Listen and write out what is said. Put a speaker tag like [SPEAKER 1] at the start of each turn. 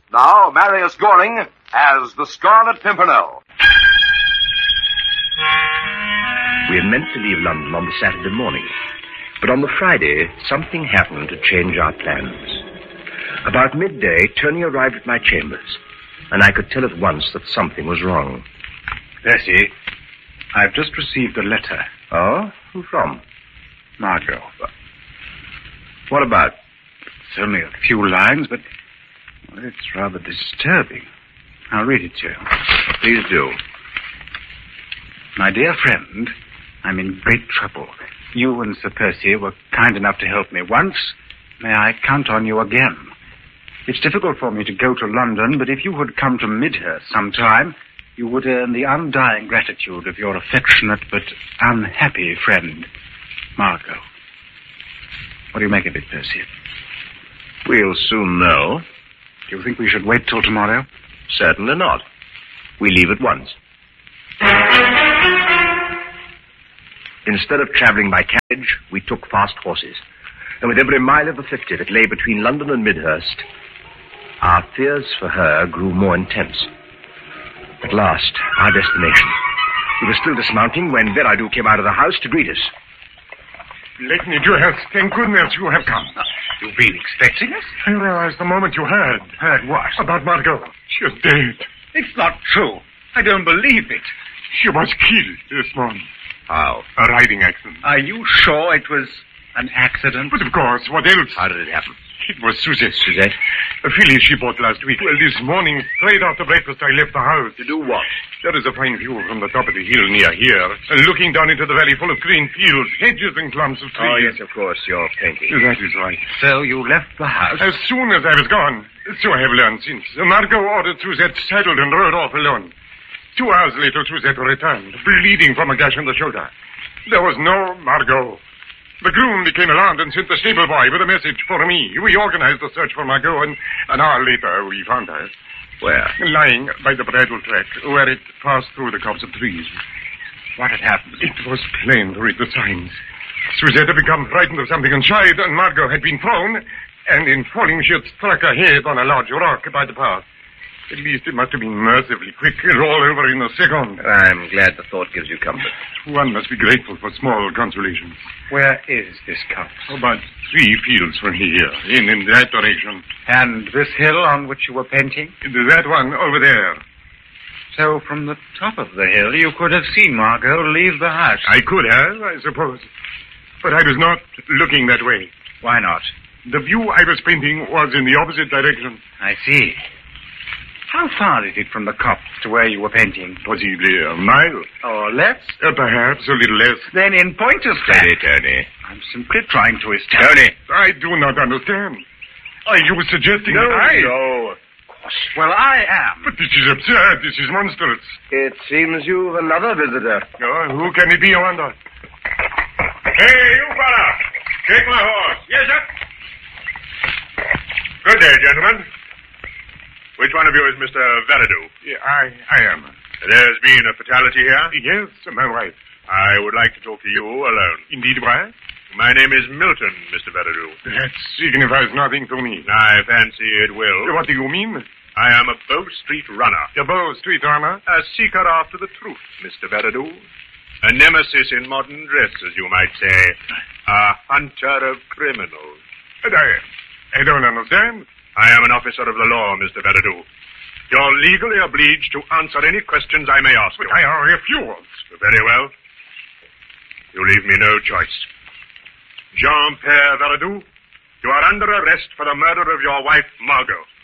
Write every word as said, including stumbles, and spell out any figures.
[SPEAKER 1] Now, Marius Goring as the Scarlet Pimpernel.
[SPEAKER 2] We had meant to leave London on the Saturday morning, but on the Friday, something happened to change our plans. About midday, Tony arrived at my chambers, and I could tell at once that something was wrong.
[SPEAKER 3] Percy, I've just received a letter.
[SPEAKER 2] Oh? Who from?
[SPEAKER 3] Margot.
[SPEAKER 2] What about?
[SPEAKER 3] It's only a few lines, but well, it's rather disturbing. I'll read it to you.
[SPEAKER 2] Please do.
[SPEAKER 3] My dear friend, I'm in great trouble. You and Sir Percy were kind enough to help me once. May I count on you again? It's difficult for me to go to London, but if you would come to Midhurst sometime, you would earn the undying gratitude of your affectionate but unhappy friend, Margot. What do you make of it, Percy?
[SPEAKER 2] We'll soon know.
[SPEAKER 3] Do you think we should wait till tomorrow?
[SPEAKER 2] Certainly not. We leave at once. Instead of travelling by carriage, we took fast horses. And with every mile of the fifty that lay between London and Midhurst, our fears for her grew more intense. At last, our destination. We were still dismounting when Veradu came out of the house to greet us.
[SPEAKER 4] Let me do it. Thank goodness you have come.
[SPEAKER 3] You've been expecting us?
[SPEAKER 4] I realized the moment you heard.
[SPEAKER 3] Heard what?
[SPEAKER 4] About Margot. She is dead.
[SPEAKER 3] It's not true. I don't believe it.
[SPEAKER 4] She was killed this morning.
[SPEAKER 2] How?
[SPEAKER 4] A riding accident.
[SPEAKER 3] Are you sure it was an accident?
[SPEAKER 4] But of course, what else?
[SPEAKER 2] How did it happen?
[SPEAKER 4] It was Suzette.
[SPEAKER 2] Suzette?
[SPEAKER 4] A filly she bought last week. Well, this morning, straight after breakfast, I left the house.
[SPEAKER 2] To do what?
[SPEAKER 4] There is a fine view from the top of the hill near here, and looking down into the valley full of green fields, hedges and clumps of trees.
[SPEAKER 2] Oh, yes, of course, you're painting.
[SPEAKER 4] That is right.
[SPEAKER 3] So you left the house?
[SPEAKER 4] As soon as I was gone. So I have learned since. Margot ordered Suzette saddled and rode off alone. Two hours later, Suzette returned, bleeding from a gash in the shoulder. There was no Margot. The groom became alarmed and sent the stable boy with a message for me. We organized the search for Margot, and an hour later we found her.
[SPEAKER 2] Where?
[SPEAKER 4] Lying by the bridle track, where it passed through the copse of trees.
[SPEAKER 3] What had happened?
[SPEAKER 4] It was plain to read the signs. Suzette had become frightened of something and shied, and Margot had been thrown, and in falling she had struck her head on a large rock by the path. At least it must have been mercifully quick, all over in a second.
[SPEAKER 2] I'm glad the thought gives you comfort.
[SPEAKER 4] One must be grateful for small consolations.
[SPEAKER 3] Where is this copse?
[SPEAKER 4] About three fields from here, in, in that direction.
[SPEAKER 3] And this hill on which you were painting?
[SPEAKER 4] That one over there.
[SPEAKER 3] So from the top of the hill you could have seen Margot leave the house?
[SPEAKER 4] I could have, I suppose. But I was not looking that way.
[SPEAKER 3] Why not?
[SPEAKER 4] The view I was painting was in the opposite direction.
[SPEAKER 3] I see. How far is it from the copse to where you were painting?
[SPEAKER 4] Possibly a mile.
[SPEAKER 3] Or less?
[SPEAKER 4] Uh, perhaps a little less.
[SPEAKER 3] Then in point of fact...
[SPEAKER 2] Steady, Tony.
[SPEAKER 3] I'm simply trying to establish...
[SPEAKER 2] Tony!
[SPEAKER 4] I do not understand. Are you suggesting
[SPEAKER 2] No,
[SPEAKER 4] that I...
[SPEAKER 2] no.
[SPEAKER 3] Well, I am.
[SPEAKER 4] But this is absurd. This is monstrous.
[SPEAKER 2] It seems you've another visitor.
[SPEAKER 4] Oh, who can it be, I wonder?
[SPEAKER 5] Hey, you fella! Take my horse. Yes, sir. Good day, gentlemen. Which one of you is Mister Veradu?
[SPEAKER 4] Yeah, I, I am.
[SPEAKER 5] There's been a fatality here?
[SPEAKER 4] Yes, my wife.
[SPEAKER 5] I would like to talk to you alone.
[SPEAKER 4] Indeed, why?
[SPEAKER 5] My name is Milton, Mister Veradu.
[SPEAKER 4] That signifies nothing to me.
[SPEAKER 5] I fancy it will.
[SPEAKER 4] What do you mean?
[SPEAKER 5] I am a Bow Street runner.
[SPEAKER 4] A Bow Street runner?
[SPEAKER 5] A seeker after the truth, Mister Veradu. A nemesis in modern dress, as you might say. A hunter of criminals.
[SPEAKER 4] And I, I don't understand.
[SPEAKER 5] I am an officer of the law, Mister Veradu. You're legally obliged to answer any questions I may ask
[SPEAKER 4] but
[SPEAKER 5] you.
[SPEAKER 4] I refuse.
[SPEAKER 5] Very well. You leave me no choice. Jean-Pierre Veradu, you are under arrest for the murder of your wife, Margot.